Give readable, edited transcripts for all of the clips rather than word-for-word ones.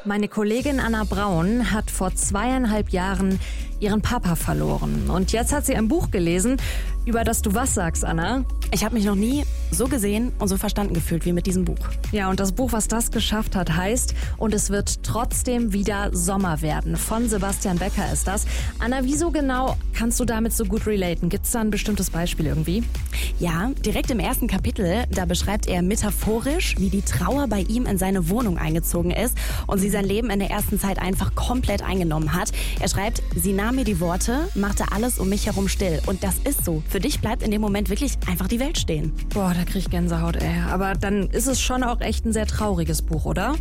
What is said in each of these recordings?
Meine Kollegin Anna Braun hat vor 2,5 Jahren ihren Papa verloren. Und jetzt hat sie ein Buch gelesen, über das du was sagst, Anna? Ich habe mich noch nie so gesehen und so verstanden gefühlt wie mit diesem Buch. Ja, und das Buch, was das geschafft hat, heißt "Und es wird trotzdem wieder Sommer werden". Von Sebastian Becker ist das. Anna, wieso genau kannst du damit so gut relaten? Gibt es da ein bestimmtes Beispiel irgendwie? Ja, direkt im ersten Kapitel, da beschreibt er metaphorisch, wie die Trauer bei ihm in seine Wohnung eingezogen ist und sie sein Leben in der ersten Zeit einfach komplett eingenommen hat. Er schreibt, sie nahm mir die Worte, machte alles um mich herum still. Und das ist so. Für dich bleibt in dem Moment wirklich einfach die Welt stehen. Boah, da krieg ich Gänsehaut, ey. Aber dann ist es schon auch echt ein sehr trauriges Buch, oder?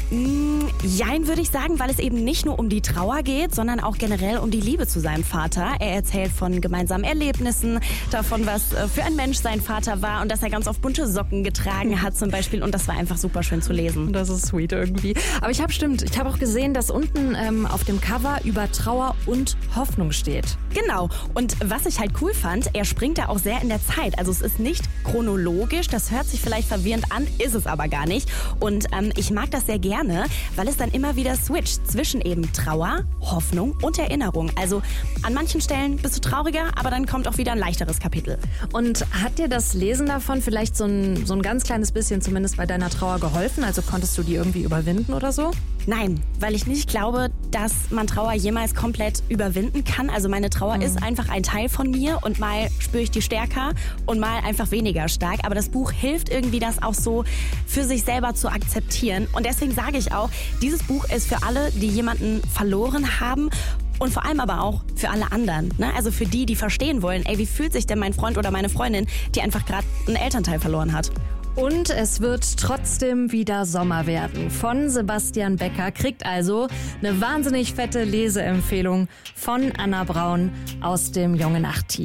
Jein, würde ich sagen, weil es eben nicht nur um die Trauer geht, sondern auch generell um die Liebe zu seinem Vater. Er erzählt von gemeinsamen Erlebnissen, davon, was für ein Mensch sein Vater war und dass er ganz oft bunte Socken getragen hat zum Beispiel. Und das war einfach super schön zu lesen. Das ist sweet irgendwie. Aber ich habe auch gesehen, dass unten auf dem Cover über Trauer und Hoffnung steht. Genau. Und was ich halt cool fand, er springt da auch sehr in der Zeit. Also es ist nicht chronologisch, das hört sich vielleicht verwirrend an, ist es aber gar nicht. Und ich mag das sehr gerne, weil es dann immer wieder switcht zwischen eben Trauer, Hoffnung und Erinnerung. Also an manchen Stellen bist du trauriger, aber dann kommt auch wieder ein leichteres Kapitel. Und hat dir das Lesen davon vielleicht so ein ganz kleines bisschen zumindest bei deiner Trauer geholfen? Also konntest du die irgendwie überwinden oder so? Nein, weil ich nicht glaube, dass man Trauer jemals komplett überwinden kann. Also meine Trauer ist einfach ein Teil von mir und mal spüre ich die stärker und mal einfach weniger stark. Aber das Buch hilft irgendwie, das auch so für sich selber zu akzeptieren. Und deswegen sage ich auch, dieses Buch ist für alle, die jemanden verloren haben. Und vor allem aber auch für alle anderen. Ne? Also für die, die verstehen wollen, ey, wie fühlt sich denn mein Freund oder meine Freundin, die einfach gerade einen Elternteil verloren hat. Und es wird trotzdem wieder Sommer werden. Von Sebastian Becker kriegt also eine wahnsinnig fette Leseempfehlung von Anna Braun aus dem Junge Nacht Team.